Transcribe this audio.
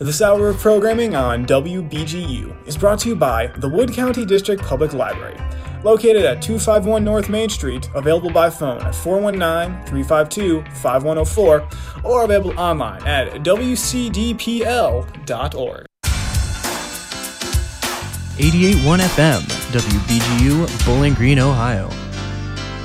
This hour of programming on WBGU is brought to you by the Wood County District Public Library, located at 251 North Main Street, available by phone at 419-352-5104, or available online at wcdpl.org. 88.1 FM, WBGU, Bowling Green, Ohio.